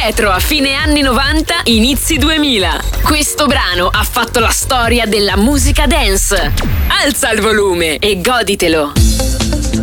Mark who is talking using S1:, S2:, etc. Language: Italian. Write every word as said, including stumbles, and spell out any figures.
S1: indietro a fine anni novanta, inizi duemila. Questo brano ha fatto la storia della musica dance. Alza il volume e goditelo.